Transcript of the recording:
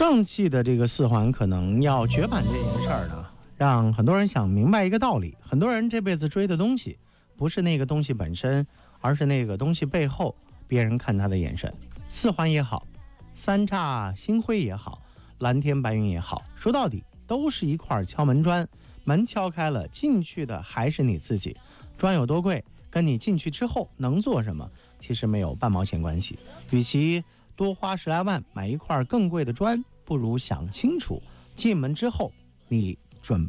上汽的这个四环可能要绝版这件事儿呢，让很多人想明白一个道理：很多人这辈子追的东西，不是那个东西本身，而是那个东西背后别人看他的眼神。四环也好，三岔星辉也好，蓝天白云也好，说到底都是一块敲门砖，门敲开了，进去的还是你自己。砖有多贵，跟你进去之后能做什么，其实没有半毛钱关系。与其多花10来万买一块更贵的砖，不如想清楚进门之后你准备